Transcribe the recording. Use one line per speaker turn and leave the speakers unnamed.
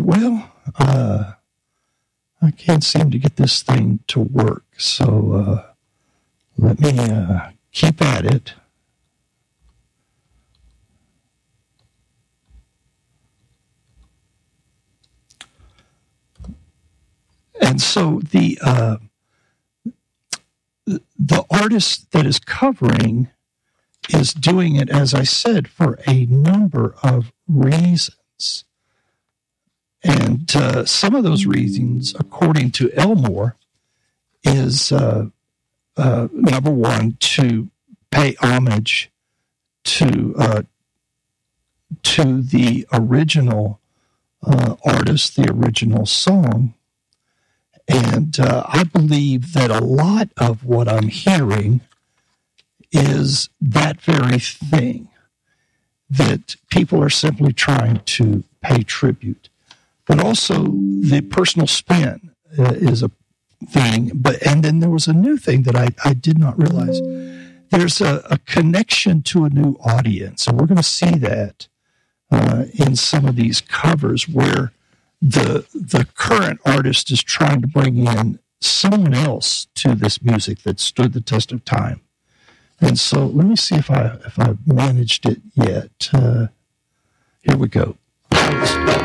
well, I can't seem to get this thing to work, so let me keep at it. And so the artist that is covering is doing it, as I said, for a number of reasons. And some of those reasons, according to Elmore, is number one, to pay homage to the original artist, the original song. And I believe that a lot of what I'm hearing is that very thing, that people are simply trying to pay tribute. But also the personal spin is a thing. And then there was a new thing that I did not realize. There's a connection to a new audience. And we're going to see that in some of these covers where the current artist is trying to bring in someone else to this music that stood the test of time. And so let me see if I've managed it yet. Here we go.